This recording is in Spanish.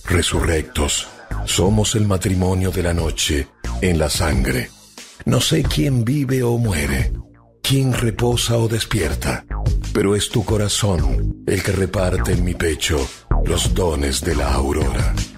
resurrectos. Somos el matrimonio de la noche en la sangre. No sé quién vive o muere, quién reposa o despierta, pero es tu corazón el que reparte en mi pecho los dones de la aurora.